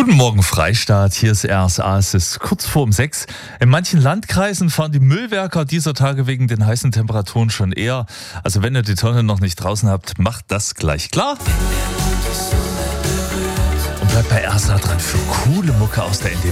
Guten Morgen Freistaat, hier ist RSA, es ist kurz vor 6. In manchen Landkreisen fahren die Müllwerker dieser Tage wegen den heißen Temperaturen schon eher. Also wenn ihr die Tonne noch nicht draußen habt, macht das gleich klar. Und bleibt bei RSA dran für coole Mucke aus der NDW.